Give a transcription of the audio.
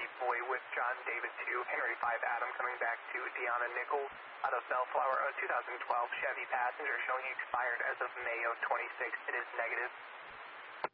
Boy with John David 2, Henry 5 Adam coming back to Deanna Nichols out of Bellflower, a 2012 Chevy Passenger showing expired as of May of 26. It is negative.